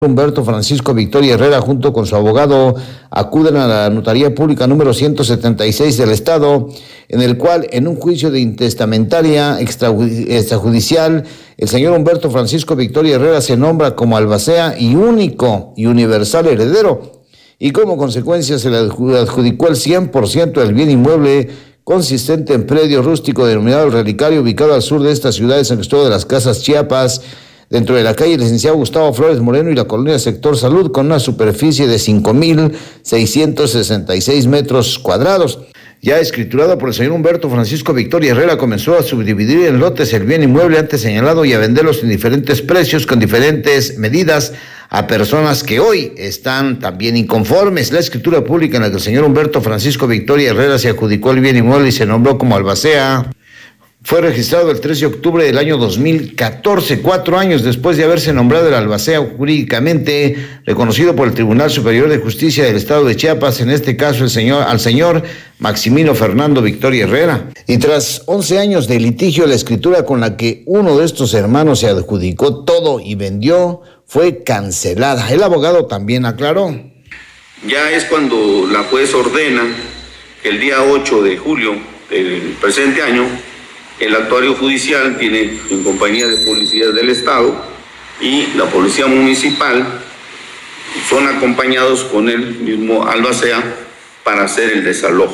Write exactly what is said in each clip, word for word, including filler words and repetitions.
Humberto Francisco Victoria Herrera, junto con su abogado, acuden a la Notaría Pública número ciento setenta y seis del Estado, en el cual, en un juicio de intestamentaria extrajudicial, el señor Humberto Francisco Victoria Herrera se nombra como albacea y único y universal heredero, y como consecuencia se le adjudicó el cien por ciento del bien inmueble consistente en predio rústico denominado El Relicario, ubicado al sur de esta ciudad de San Cristóbal de las Casas, Chiapas, dentro de la calle Licenciado Gustavo Flores Moreno y la colonia Sector Salud, con una superficie de cinco mil seiscientos sesenta y seis metros cuadrados. Ya escriturado por el señor Humberto Francisco Victoria Herrera, comenzó a subdividir en lotes el bien inmueble antes señalado y a venderlos en diferentes precios con diferentes medidas a personas que hoy están también inconformes. La escritura pública en la que el señor Humberto Francisco Victoria Herrera se adjudicó el bien inmueble y se nombró como albacea fue registrado el tres de octubre del año dos mil catorce, cuatro años después de haberse nombrado el albacea jurídicamente reconocido por el Tribunal Superior de Justicia del Estado de Chiapas, en este caso el señor, al señor Maximino Fernando Victoria Herrera. Y tras once años de litigio, la escritura con la que uno de estos hermanos se adjudicó todo y vendió fue cancelada. El abogado también aclaró. Ya es cuando la juez ordena que el día ocho de julio del presente año el actuario judicial tiene, en compañía de policías del Estado y la policía municipal, son acompañados con el mismo albacea para hacer el desalojo.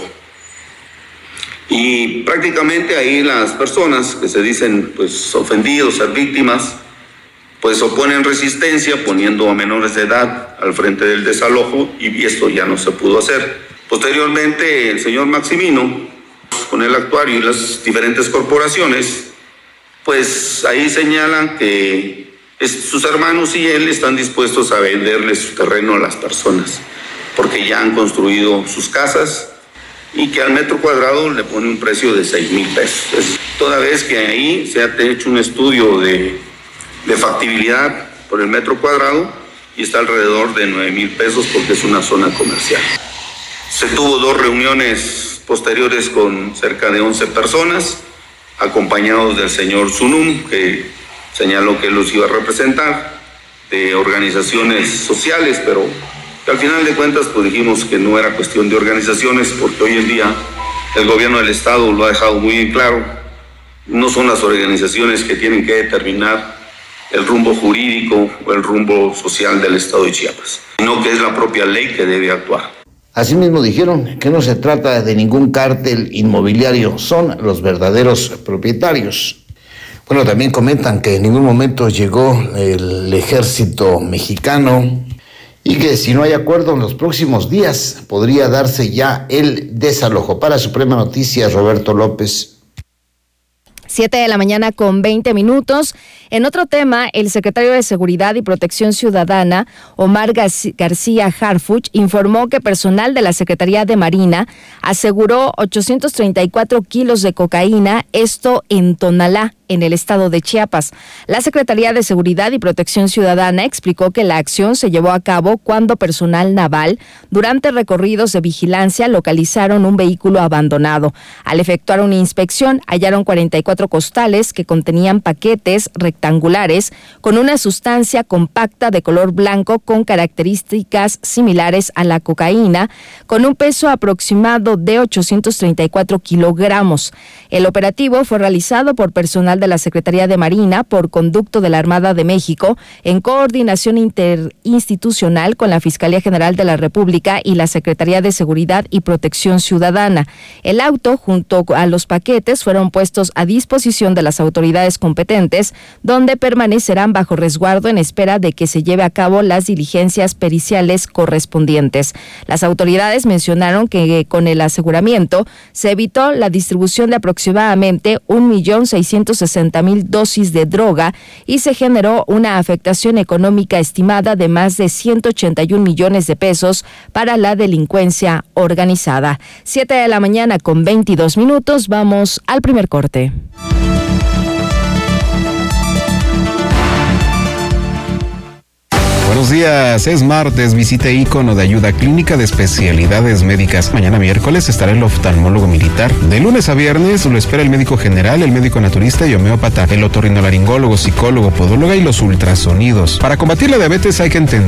Y prácticamente ahí las personas que se dicen pues ofendidos, ser víctimas, pues oponen resistencia poniendo a menores de edad al frente del desalojo, y esto ya no se pudo hacer. Posteriormente el señor Maximino, con el actuario y las diferentes corporaciones, pues ahí señalan que es, sus hermanos y él están dispuestos a venderle su terreno a las personas, porque ya han construido sus casas y que al metro cuadrado le pone un precio de seis mil pesos. Es, toda vez que ahí se ha hecho un estudio de, de factibilidad por el metro cuadrado y está alrededor de nueve mil pesos porque es una zona comercial. Se tuvo dos reuniones posteriores con cerca de once personas, acompañados del señor Zunum, que señaló que los iba a representar, de organizaciones sociales, pero que al final de cuentas pues dijimos que no era cuestión de organizaciones, porque hoy en día el gobierno del Estado lo ha dejado muy bien claro, no son las organizaciones que tienen que determinar el rumbo jurídico o el rumbo social del Estado de Chiapas, sino que es la propia ley que debe actuar. Asimismo dijeron que no se trata de ningún cártel inmobiliario, son los verdaderos propietarios. Bueno, también comentan que en ningún momento llegó el ejército mexicano y que si no hay acuerdo en los próximos días podría darse ya el desalojo. Para Suprema Noticias, Roberto López. Siete de la mañana con veinte minutos. En otro tema, el secretario de Seguridad y Protección Ciudadana, Omar García Harfuch, informó que personal de la Secretaría de Marina aseguró ochocientos treinta y cuatro kilos de cocaína, esto en Tonalá, en el estado de Chiapas. La Secretaría de Seguridad y Protección Ciudadana explicó que la acción se llevó a cabo cuando personal naval, durante recorridos de vigilancia, localizaron un vehículo abandonado. Al efectuar una inspección, hallaron cuarenta y cuatro costales que contenían paquetes rectangulares con una sustancia compacta de color blanco con características similares a la cocaína, con un peso aproximado de ochocientos treinta y cuatro kilogramos. El operativo fue realizado por personal de la Secretaría de Marina por conducto de la Armada de México en coordinación interinstitucional con la Fiscalía General de la República y la Secretaría de Seguridad y Protección Ciudadana. El auto junto a los paquetes fueron puestos a disposición de las autoridades competentes, donde permanecerán bajo resguardo en espera de que se lleve a cabo las diligencias periciales correspondientes. Las autoridades mencionaron que con el aseguramiento se evitó la distribución de aproximadamente un millón seiscientos sesenta mil dosis de droga y se generó una afectación económica estimada de más de ciento ochenta y un millones de pesos para la delincuencia organizada. Siete de la mañana con veintidós minutos, vamos al primer corte. Buenos días, es martes, visite Ícono de Ayuda Clínica de Especialidades Médicas. Mañana miércoles estará el oftalmólogo militar. De lunes a viernes lo espera el médico general, el médico naturista y homeópata, el otorrinolaringólogo, psicólogo, podóloga y los ultrasonidos. Para combatir la diabetes hay que entender